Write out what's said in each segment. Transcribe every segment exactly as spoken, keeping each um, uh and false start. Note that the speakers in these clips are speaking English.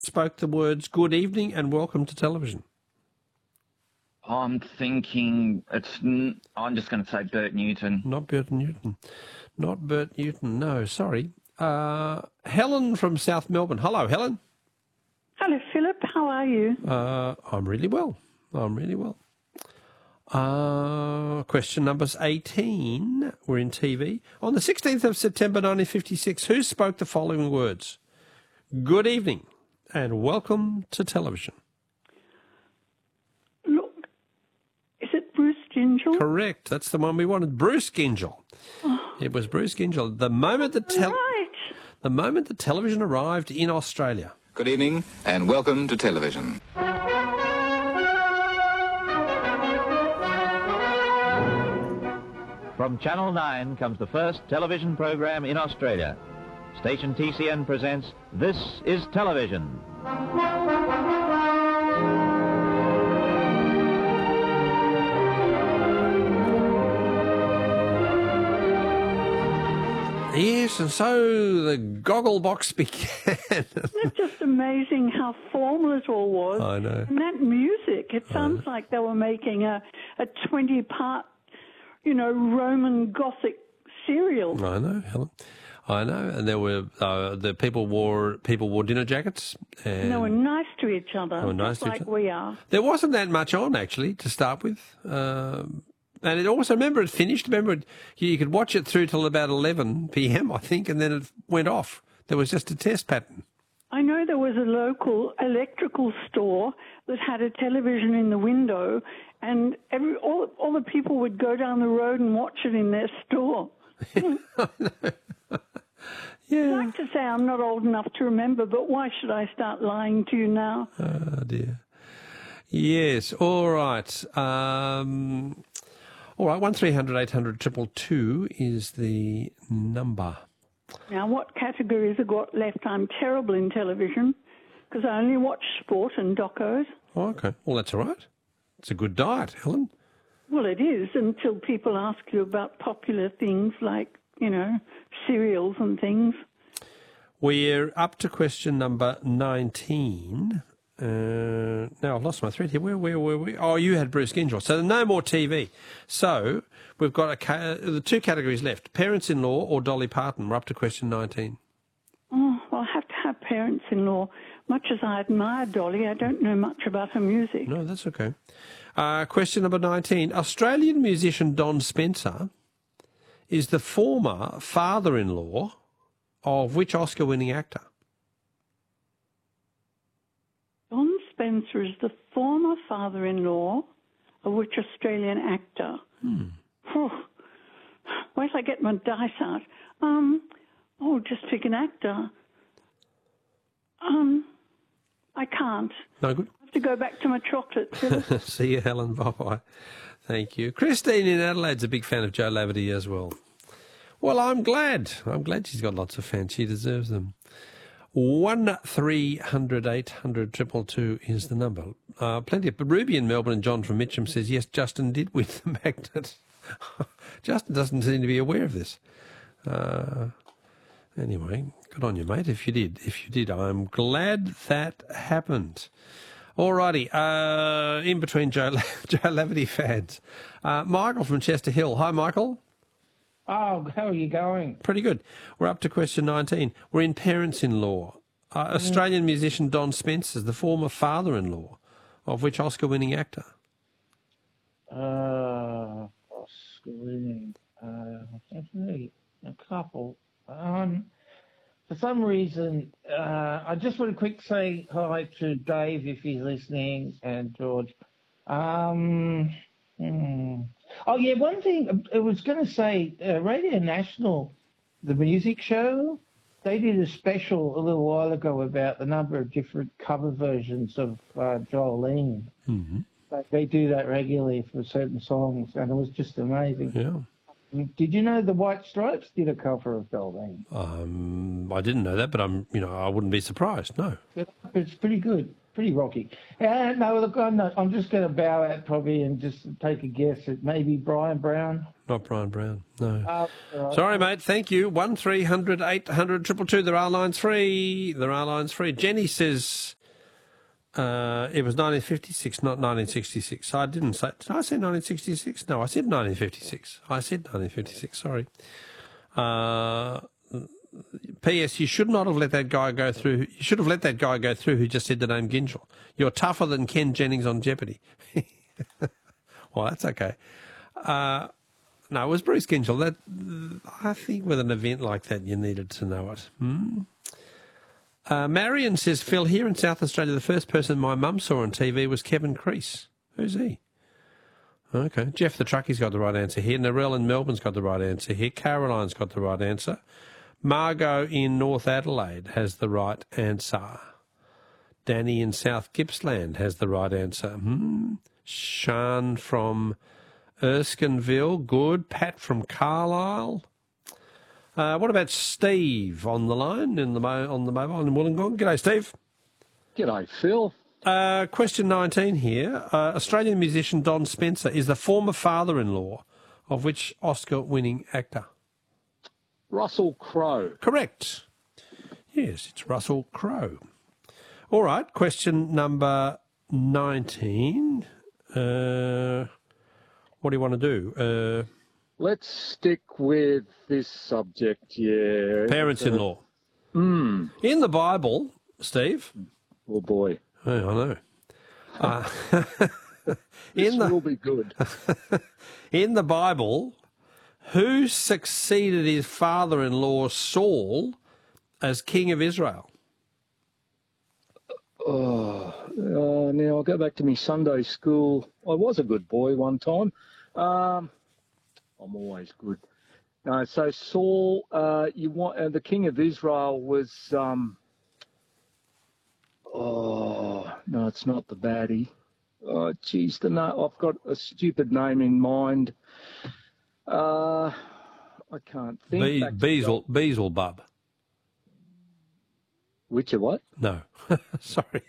spoke the words good evening and welcome to television? I'm thinking it's. N- I'm just going to say Bert Newton. Not Bert Newton. Not Bert Newton. No, sorry. Uh, Helen from South Melbourne. Hello, Helen. Hello, Philip. How are you? Uh, I'm really well. I'm really well. Uh, question number's eighteen. We're in T V. On the sixteenth of September nineteen fifty-six, who spoke the following words? Good evening and welcome to television. Look, is it Bruce Gyngell? Correct. That's the one we wanted. Bruce Gyngell. Oh. It was Bruce Gyngell. The moment the tel- right. the moment the television arrived in Australia. Good evening and welcome to television. From Channel nine comes the first television program in Australia. Station T C N presents This is Television. Yes, and so the goggle box began. It's just amazing how formal it all was. I know. And that music, it sounds like they were making a, a twenty-part, you know, Roman Gothic serial. I know, Helen. I know, and there were uh, the people wore people wore dinner jackets, and And they were nice to each other, They were nice just to each like other. we are. there wasn't that much on actually to start with. Um, and it also, remember, it finished. Remember, it, you could watch it through till about eleven p.m. I think, and then it went off. There was just a test pattern. I know there was a local electrical store that had a television in the window, and every all, all the people would go down the road and watch it in their store. Yeah. I'd like to say I'm not old enough to remember, but why should I start lying to you now? Oh, dear. Yes, all right. Um, all right, one three hundred eight hundred two two two is the number. Now, what categories have got left? I'm terrible in television because I only watch sport and docos. Oh, okay. Well, that's all right. It's a good diet, Helen. Well, it is until people ask you about popular things like, you know, cereals and things. We're up to question number nineteen. Uh, now, I've lost my thread here. Where, where were we? Oh, you had Bruce Gyngell. So no more T V. So we've got a ca- the two categories left, parents-in-law or Dolly Parton. We're up to question nineteen. Oh, well, I have to have parents-in-law. Much as I admire Dolly, I don't know much about her music. No, that's okay. Uh, question number nineteen. Australian musician Don Spencer is the former father-in-law of which Oscar-winning actor? Don Spencer is the former father-in-law of which Australian actor? Hmm. Oh, wait till I get my dice out. Um, oh, just pick an actor. Um, I can't. No good. I have to go back to my chocolate. Philip. See you, Helen. Bye-bye. Thank you. Christine in Adelaide's a big fan of Joe Laverty as well. Well, I'm glad. I'm glad she's got lots of fans. She deserves them. One three hundred eight hundred triple two is the number. Uh, plenty of. But Ruby in Melbourne and John from Mitcham says, yes, Justin did win the magnet. Justin doesn't seem to be aware of this. Uh, anyway, good on you, mate, if you did. If you did, I'm glad that happened. All righty. Uh, in between Joe, Joe Laverty fans. Uh, Michael from Chester Hill. Hi, Michael. Oh, how are you going? Pretty good. We're up to question nineteen. We're in parents-in-law. Uh, Australian musician Don Spencer is the former father-in-law of which Oscar-winning actor? Uh, Oscar-winning. Uh, definitely a couple. Um, for some reason, uh, I just want to quick say hi to Dave if he's listening and George. Um, hmm. Oh, yeah, one thing I was going to say, uh, Radio National, the music show, they did a special a little while ago about the number of different cover versions of uh, Jolene. Mm-hmm. Like they do that regularly for certain songs, and it was just amazing. Yeah. Did you know the White Stripes did a cover of Jolene? Um, I didn't know that, but I'm, you know, I wouldn't be surprised. No. It's pretty good. Pretty rocky. Uh, no, look, I'm, not, I'm just going to bow out probably and just take a guess at maybe Brian Brown. Not Brian Brown, no. Uh, right. Sorry, mate, thank you. one three hundred eight hundred two two two. There are lines free. There are lines free. Jenny says uh, it was nineteen fifty-six, not nineteen sixty-six. I didn't say... Did I say nineteen sixty-six? No, I said nineteen fifty-six. I said nineteen fifty-six, sorry. Uh, P S. You should not have let that guy go through... You should have let that guy go through who just said the name Gingell. You're tougher than Ken Jennings on Jeopardy. Well, that's okay. Uh... No, it was Bruce Gingell. That, I think with an event like that, you needed to know it. Hmm? Uh, Marion says, Phil, here in South Australia, the first person my mum saw on T V was Kevin Crease. Who's he? Okay. Jeff the Truckie's got the right answer here. Narelle in Melbourne's got the right answer here. Caroline's got the right answer. Margot in North Adelaide has the right answer. Danny in South Gippsland has the right answer. Hmm? Sean from... Erskineville, good. Pat from Carlisle. Uh, what about Steve on the line in the mo- on the mobile in Wollongong? G'day, Steve. G'day, Phil. Uh, question nineteen here. Uh, Australian musician Don Spencer is the former father-in-law of which Oscar-winning actor? Russell Crowe. Correct. Yes, it's Russell Crowe. All right, question number nineteen. Uh... What do you want to do? Uh, Let's stick with this subject, yeah. Parents-in-law. Mm. In the Bible, Steve. Oh, boy. Oh, I know. Uh, this in the, will be good. In the Bible, who succeeded his father-in-law Saul as king of Israel? Oh, uh, now I'll go back to my Sunday school. I was a good boy one time. Um, I'm always good. No, so Saul, uh, you want uh, the king of Israel was. Um, oh no, it's not the baddie. Oh, geez, the no, I've got a stupid name in mind. Uh, I can't think. Be- Beelzebub. Beelzebub. Which of what? No, sorry.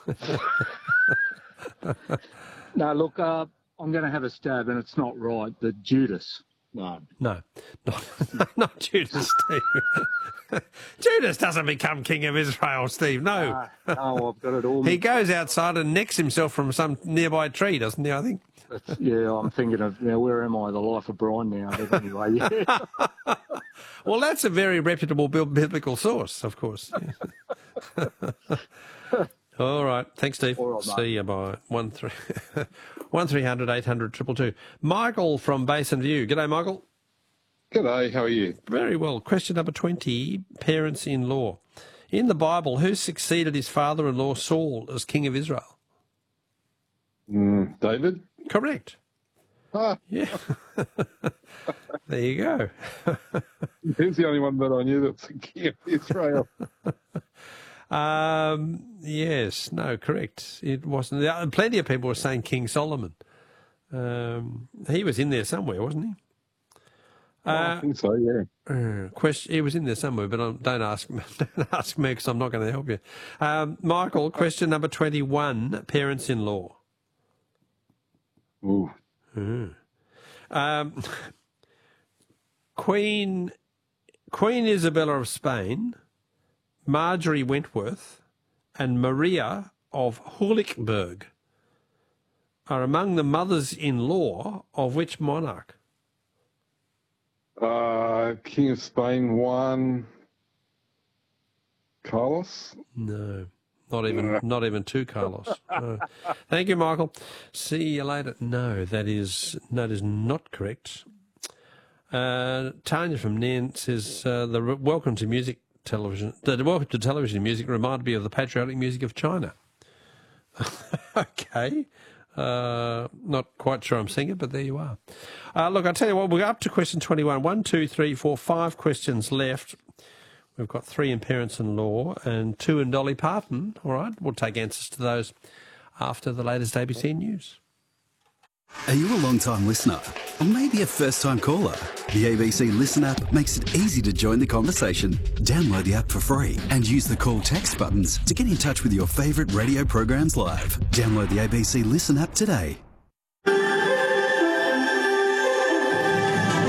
No, look, uh, I'm going to have a stab, and it's not right. The Judas. No. No, not, not Judas, Steve. Judas doesn't become king of Israel, Steve, no. Uh, no, I've got it all. He goes outside and necks himself from some nearby tree, doesn't he, I think? It's, yeah, I'm thinking of, now, where am I? The life of Brian now. But anyway, yeah. Well, that's a very reputable biblical source, of course. All right. Thanks, Steve. All right, see you. Bye. One three one three hundred eight hundred triple two. Michael from Basin View. G'day, Michael. G'day. How are you? Very well. Question number twenty. Parents-in-law. In the Bible, who succeeded his father-in-law Saul as king of Israel? Mm, David. Correct. Ah. Yeah. There you go. He's the only one that I knew that's the king of Israel. Um, yes, no, correct. It wasn't. Plenty of people were saying King Solomon. Um, he was in there somewhere, wasn't he? Oh, Uh, I think so, yeah. uh, question. He was in there somewhere, but um, don't ask me. Don't ask me because I'm not going to help you. Um, Michael, question number twenty-one. Parents-in-law. Ooh. Mm. Um, Queen Queen Isabella of Spain, Marjorie Wentworth, and Maria of Hulichberg are among the mothers-in-law of which monarch? Uh, King of Spain one. Carlos? No, not even not even two Carlos. No. Thank you, Michael. See you later. No, that is that is not correct. Uh, Tanya from Nairn says uh, the re- welcome to music television. The welcome to television music reminded me of the patriotic music of China. Okay. Uh, not quite sure I'm seeing it, but there you are. Uh, look, I'll tell you what, we're up to question twenty-one. One, two, three, four, five questions left. We've got three in Parents-in-Law and two in Dolly Parton. All right, we'll take answers to those after the latest A B C News. Are you a long-time listener? Or maybe a first-time caller? The A B C Listen app makes it easy to join the conversation. Download the app for free and use the call text buttons to get in touch with your favourite radio programs live. Download the A B C Listen app today.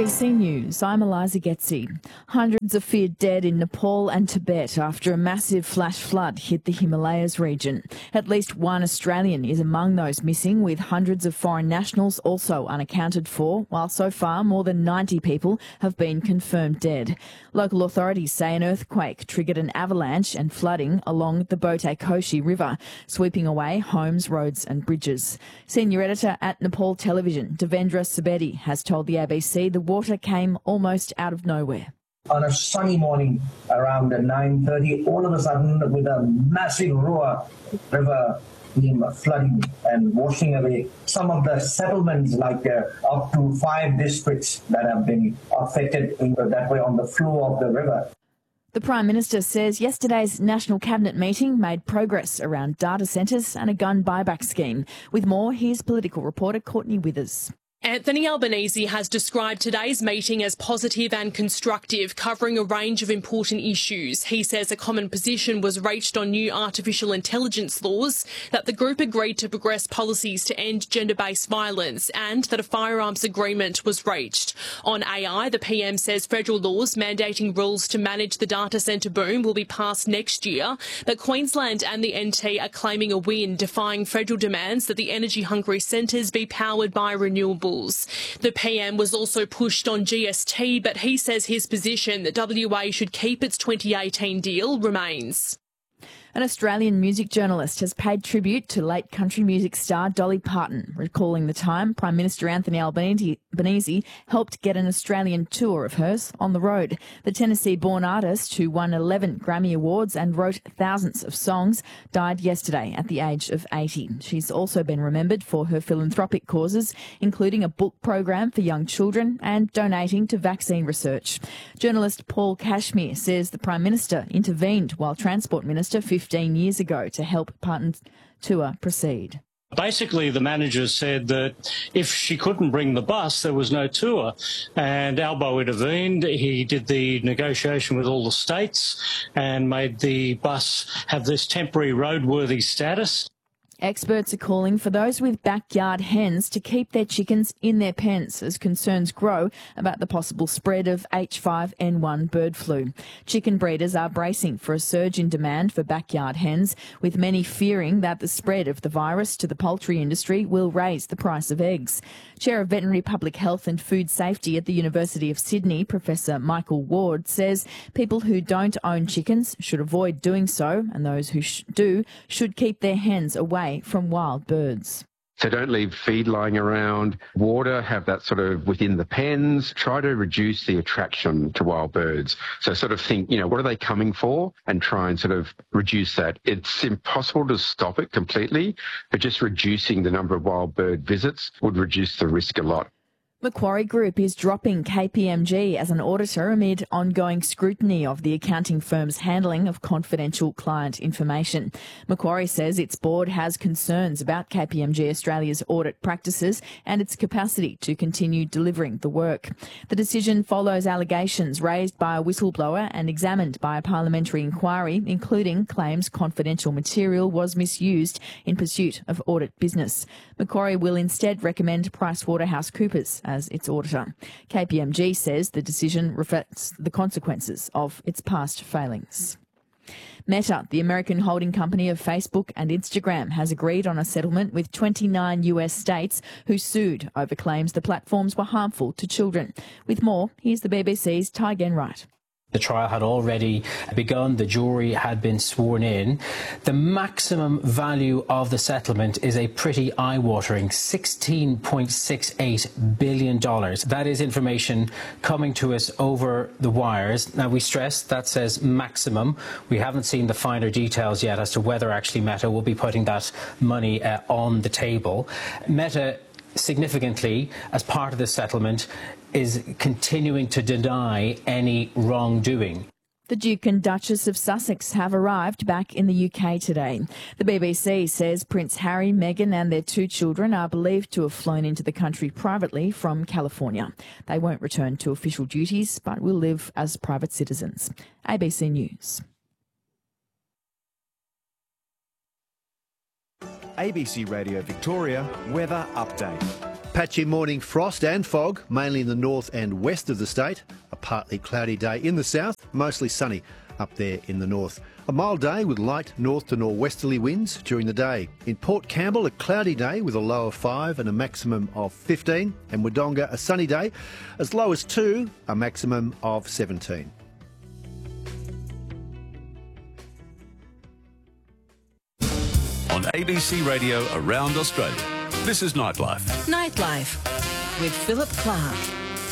C News, I'm Eliza Getzi. Hundreds are feared dead in Nepal and Tibet after a massive flash flood hit the Himalayas region. At least one Australian is among those missing, with hundreds of foreign nationals also unaccounted for, while so far more than ninety people have been confirmed dead. Local authorities say an earthquake triggered an avalanche and flooding along the Bote Koshi River, sweeping away homes, roads and bridges. Senior editor at Nepal Television, Devendra Subedi, has told the A B C the water came almost out of nowhere. On a sunny morning around nine thirty, all of a sudden, with a massive roar, river came flooding and washing away some of the settlements, like uh, up to five districts that have been affected in that way on the flow of the river. The Prime Minister says yesterday's National Cabinet meeting made progress around data centres and a gun buyback scheme. With more, here's political reporter Courtney Withers. Anthony Albanese has described today's meeting as positive and constructive, covering a range of important issues. He says a common position was reached on new artificial intelligence laws, that the group agreed to progress policies to end gender-based violence, and that a firearms agreement was reached. On A I, the P M says federal laws mandating rules to manage the data centre boom will be passed next year, but Queensland and the N T are claiming a win, defying federal demands that the energy-hungry centres be powered by renewables. The P M was also pushed on G S T, but he says his position that W A should keep its twenty eighteen deal remains. An Australian music journalist has paid tribute to late country music star Dolly Parton, recalling the time Prime Minister Anthony Albanese helped get an Australian tour of hers on the road. The Tennessee-born artist, who won eleven Grammy Awards and wrote thousands of songs, died yesterday at the age of eighty. She's also been remembered for her philanthropic causes, including a book program for young children and donating to vaccine research. Journalist Paul Cashmere says the Prime Minister intervened while Transport Minister fifteen years ago to help Parton's tour proceed. Basically, the manager said that if she couldn't bring the bus, there was no tour. And Albo intervened. He did the negotiation with all the states and made the bus have this temporary roadworthy status. Experts are calling for those with backyard hens to keep their chickens in their pens as concerns grow about the possible spread of H five N one bird flu. Chicken breeders are bracing for a surge in demand for backyard hens, with many fearing that the spread of the virus to the poultry industry will raise the price of eggs. Chair of Veterinary Public Health and Food Safety at the University of Sydney, Professor Michael Ward, says people who don't own chickens should avoid doing so, and those who sh- do should keep their hens away from wild birds. So don't leave feed lying around. Water, have that sort of within the pens. Try to reduce the attraction to wild birds. So sort of think, you know, what are they coming for? And try and sort of reduce that. It's impossible to stop it completely, but just reducing the number of wild bird visits would reduce the risk a lot. Macquarie Group is dropping K P M G as an auditor amid ongoing scrutiny of the accounting firm's handling of confidential client information. Macquarie says its board has concerns about K P M G Australia's audit practices and its capacity to continue delivering the work. The decision follows allegations raised by a whistleblower and examined by a parliamentary inquiry, including claims confidential material was misused in pursuit of audit business. Macquarie will instead recommend PricewaterhouseCoopers as its auditor. K P M G says the decision reflects the consequences of its past failings. Meta, the American holding company of Facebook and Instagram, has agreed on a settlement with twenty-nine U S states who sued over claims the platforms were harmful to children. With more, here's the B B C's Ty Genwright. The trial had already begun. The jury had been sworn in. The maximum value of the settlement is a pretty eye-watering sixteen point six eight billion dollars. That is information coming to us over the wires. Now, we stress that says maximum. We haven't seen the finer details yet as to whether actually Meta will be putting that money uh, on the table. Meta, significantly, as part of the settlement, is continuing to deny any wrongdoing. The Duke and Duchess of Sussex have arrived back in the U K today. The B B C says Prince Harry, Meghan and their two children are believed to have flown into the country privately from California. They won't return to official duties but will live as private citizens. A B C News. A B C Radio Victoria Weather Update. Patchy morning frost and fog, mainly in the north and west of the state. A partly cloudy day in the south, mostly sunny up there in the north. A mild day with light north to northwesterly winds during the day. In Port Campbell, a cloudy day with a low of five and a maximum of fifteen. And Wodonga, a sunny day, as low as two, a maximum of seventeen. On A B C Radio around Australia, this is Nightlife. Nightlife with Philip Clark.